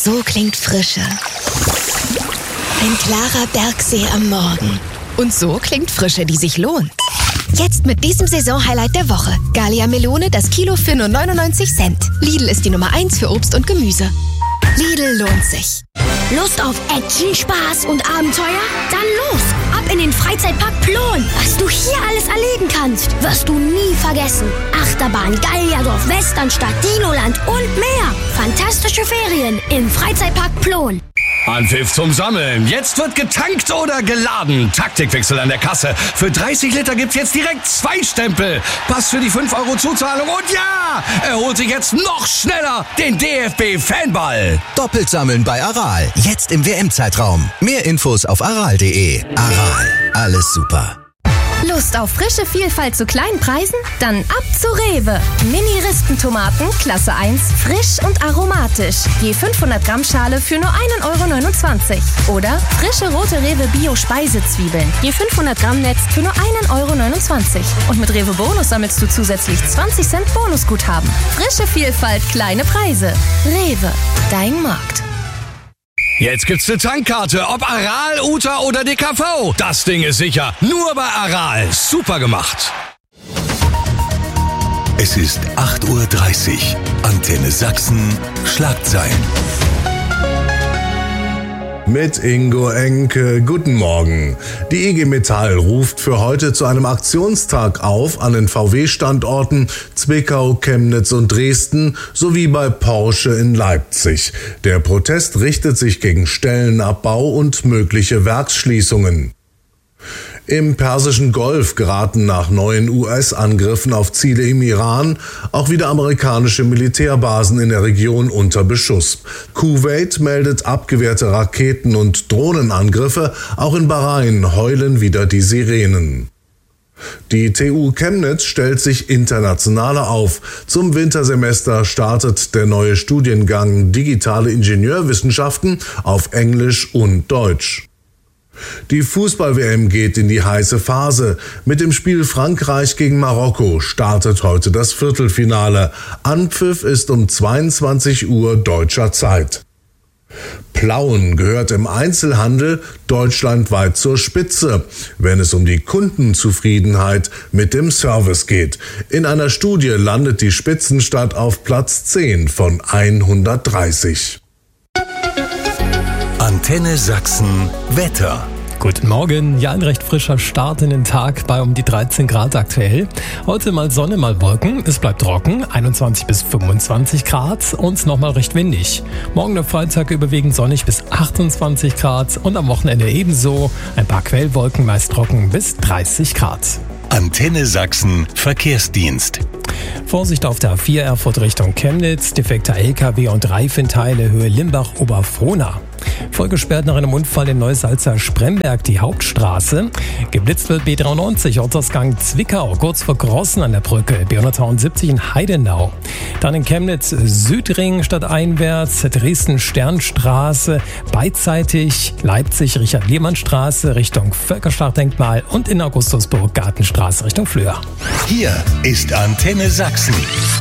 So klingt Frische. Ein klarer Bergsee am Morgen. Und so klingt Frische, die sich lohnt. Jetzt mit diesem Saisonhighlight der Woche. Gallia Melone, das Kilo für nur 99 Cent. Lidl ist die Nummer 1 für Obst und Gemüse. Lidl lohnt sich. Lust auf Action, Spaß und Abenteuer? Dann los! Ab in den Freizeitpark Plon! Was du hier alles erleben kannst, wirst du nie vergessen. Achterbahn, Gallierdorf, Westernstadt, Dinoland und mehr. Fantastische Ferien im Freizeitpark Plon. Anpfiff zum Sammeln. Jetzt wird getankt oder geladen. Taktikwechsel an der Kasse. Für 30 Liter gibt's jetzt direkt 2 Stempel. Pass für die 5 € Zuzahlung. Und ja, er holt sich jetzt noch schneller den DFB-Fanball. Doppelt sammeln bei Aral. Jetzt im WM-Zeitraum. Mehr Infos auf aral.de. Aral. Alles super. Lust auf frische Vielfalt zu kleinen Preisen? Dann ab zu Rewe. Mini-Rispentomaten, Klasse 1, frisch und aromatisch. Je 500 Gramm Schale für nur 1,29 €. Oder frische rote Rewe Bio-Speisezwiebeln. Je 500 Gramm Netz für nur 1,29 €. Und mit Rewe Bonus sammelst du zusätzlich 20 Cent Bonusguthaben. Frische Vielfalt, kleine Preise. Rewe, dein Markt. Jetzt gibt's eine Tankkarte, ob Aral, Uta oder DKV. Das Ding ist sicher. Nur bei Aral. Super gemacht. Es ist 8:30 Uhr. Antenne Sachsen. Schlagzeilen. Mit Ingo Enke, guten Morgen. Die IG Metall ruft für heute zu einem Aktionstag auf an den VW-Standorten Zwickau, Chemnitz und Dresden sowie bei Porsche in Leipzig. Der Protest richtet sich gegen Stellenabbau und mögliche Werksschließungen. Im Persischen Golf geraten nach neuen US-Angriffen auf Ziele im Iran auch wieder amerikanische Militärbasen in der Region unter Beschuss. Kuwait meldet abgewehrte Raketen- und Drohnenangriffe, auch in Bahrain heulen wieder die Sirenen. Die TU Chemnitz stellt sich internationaler auf. Zum Wintersemester startet der neue Studiengang Digitale Ingenieurwissenschaften auf Englisch und Deutsch. Die Fußball-WM geht in die heiße Phase. Mit dem Spiel Frankreich gegen Marokko startet heute das Viertelfinale. Anpfiff ist um 22 Uhr deutscher Zeit. Plauen gehört im Einzelhandel deutschlandweit zur Spitze, wenn es um die Kundenzufriedenheit mit dem Service geht. In einer Studie landet die Spitzenstadt auf Platz 10 von 130. Antenne Sachsen Wetter. Guten Morgen, ja, ein recht frischer Start in den Tag bei um die 13 Grad aktuell. Heute mal Sonne, mal Wolken, es bleibt trocken, 21 bis 25 Grad und nochmal recht windig. Morgen der Freitag überwiegend sonnig bis 28 Grad und am Wochenende ebenso, ein paar Quellwolken, meist trocken bis 30 Grad. Antenne Sachsen Verkehrsdienst. Vorsicht auf der A4 Erfurt Richtung Chemnitz, defekter LKW und Reifenteile Höhe Limbach-Oberfrohna. Voll gesperrt nach einem Unfall in Neusalza-Spremberg die Hauptstraße. Geblitzt wird B93 Ortsausgang Zwickau, kurz vor Grossen an der Brücke, B170 in Heidenau. Dann in Chemnitz Südring stadteinwärts, Dresden-Sternstraße, beidseitig Leipzig Richard-Lehmann-Straße Richtung Völkerschlachtdenkmal und in Augustusburg Gartenstraße Richtung Flöhr. Hier ist Antenne Sachsen.